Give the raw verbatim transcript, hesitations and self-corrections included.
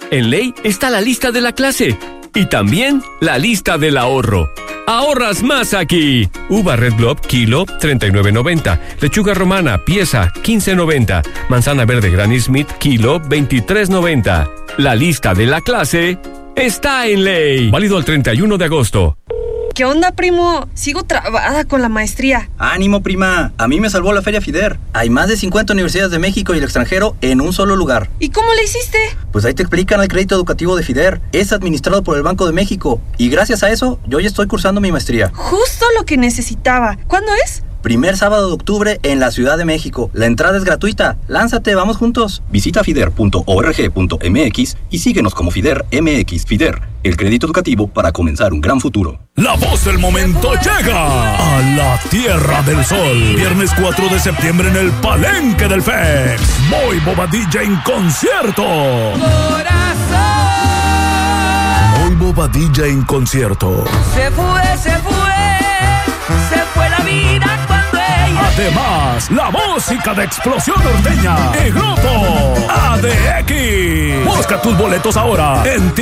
En Ley está la lista de la clase y también la lista del ahorro. ¡Ahorras más aquí! Uva Red Globe, kilo, treinta y nueve noventa. Lechuga romana, pieza, quince noventa. Manzana verde Granny Smith, kilo, veintitrés noventa. La lista de la clase está en Ley. Válido el treinta y uno de agosto. ¿Qué onda, primo? Sigo trabada con la maestría. ¡Ánimo, prima! A mí me salvó la Feria FIDER. Hay más de cincuenta universidades de México y el extranjero en un solo lugar. ¿Y cómo le hiciste? Pues ahí te explican el crédito educativo de FIDER. Es administrado por el Banco de México. Y gracias a eso, yo ya estoy cursando mi maestría. Justo lo que necesitaba. ¿Cuándo es? Primer sábado de octubre en la Ciudad de México. La entrada es gratuita. Lánzate, vamos juntos. Visita fider punto org punto mx y síguenos como FIDER M X. FIDER, el crédito educativo para comenzar un gran futuro. La voz del momento llega a la Tierra del Sol. Viernes cuatro de septiembre en el Palenque del F E X. Moy Bobadilla en concierto. Corazón. Moy Bobadilla en concierto. Se fue, se fue, se fue la vida. Además, la música de Explosión Norteña, el grupo A D X. Busca tus boletos ahora en